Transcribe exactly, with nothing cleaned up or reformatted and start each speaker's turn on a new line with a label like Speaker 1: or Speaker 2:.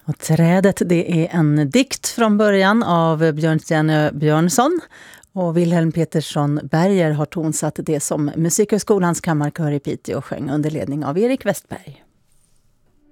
Speaker 1: Och Trädet, det är en dikt från början av Björnstjerne Björnsson. Och Wilhelm Petersson Berger har tonsatt det som Musikhögskolans kammarkör i Piteå sjöng under ledning av Erik Westberg.